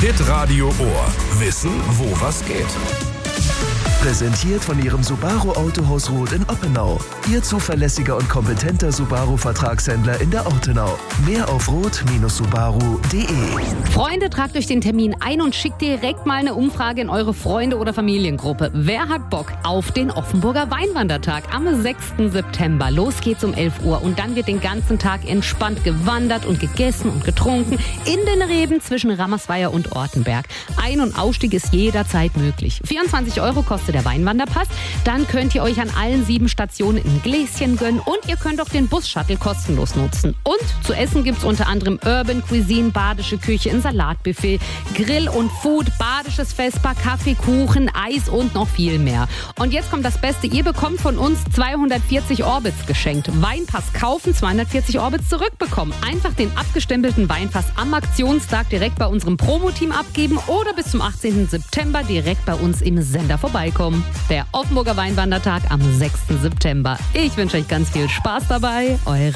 Hitradio Ohr. Wissen, wo was geht. Präsentiert von Ihrem Subaru Autohaus Roth in Oppenau. Ihr zuverlässiger und kompetenter Subaru-Vertragshändler in der Ortenau. Mehr auf roth-subaru.de. Freunde, tragt euch den Termin ein und schickt direkt mal eine Umfrage in eure Freunde- oder Familiengruppe. Wer hat Bock auf den Offenburger Weinwandertag am 6. September? Los geht's um 11 Uhr und dann wird den ganzen Tag entspannt gewandert und gegessen und getrunken in den Reben zwischen Rammersweier und Ortenberg. Ein- und Ausstieg ist jederzeit möglich. 24 € kostet der Weinwanderpass. Dann könnt ihr euch an allen 7 Stationen ein Gläschen gönnen und ihr könnt auch den Bus-Shuttle kostenlos nutzen. Und zu essen gibt's unter anderem Urban Cuisine, badische Küche, ein Salatbuffet, Grill und Food, badisches Vesper, Kaffee, Kuchen, Eis und noch viel mehr. Und jetzt kommt das Beste, ihr bekommt von uns 240 Orbits geschenkt. Weinpass kaufen, 240 Orbits zurückbekommen. Einfach den abgestempelten Weinpass am Aktionstag direkt bei unserem Promo-Team abgeben oder bis zum 18. September direkt bei uns im Sender vorbeikommen. Der Offenburger Weinwandertag am 6. September. Ich wünsche euch ganz viel Spaß dabei. Eure